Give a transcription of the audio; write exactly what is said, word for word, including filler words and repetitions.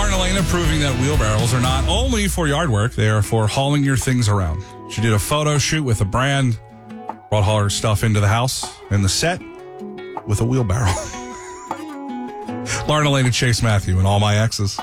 Lauren Elena proving that wheelbarrows are not only for yard work, they are for hauling your things around. She did a photo shoot with a brand, brought all her stuff into the house and the set with a wheelbarrow. Lauren Elena, Chase Matthew, and all my exes.